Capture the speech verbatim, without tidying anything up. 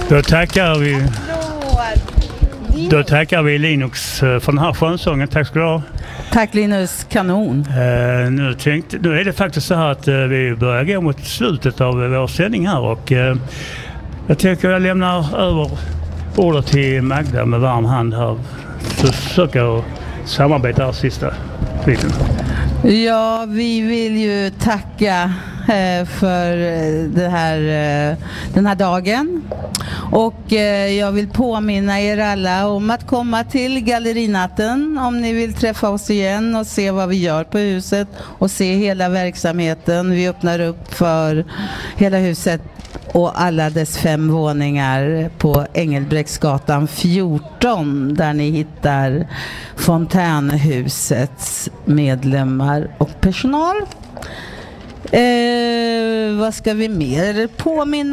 Då tackar vi Då tackar vi Linux för den här skönsången. Tack ska du ha. Tack Linus, kanon. Uh, nu, tänkte, nu är det faktiskt så här att uh, vi börjar gå mot slutet av vår sändning här och uh, jag tänker jag lämnar över ordet till Magda med varm hand här. Så försöker samarbeta här sista biten. Ja, vi vill ju tacka eh, för det här, eh, den här dagen. Och eh, jag vill påminna er alla om att komma till gallerinatten om ni vill träffa oss igen och se vad vi gör på huset och se hela verksamheten. Vi öppnar upp för hela huset och alla dess fem våningar på Engelbrektsgatan fjorton där ni hittar Fontänhusets medlemmar och personal. Eh, vad ska vi mer påminna